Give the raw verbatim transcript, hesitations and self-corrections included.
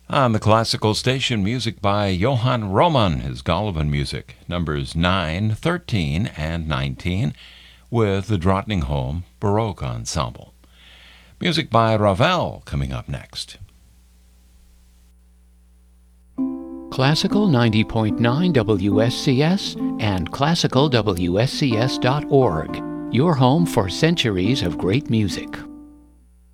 On the classical station, music by Johann Roman, his Golovin music, numbers nine, thirteen, and nineteen, with the Drottningholm Baroque Ensemble. Music by Ravel coming up next. Classical ninety point nine W S C S and classical W S C S dot org, your home for centuries of great music.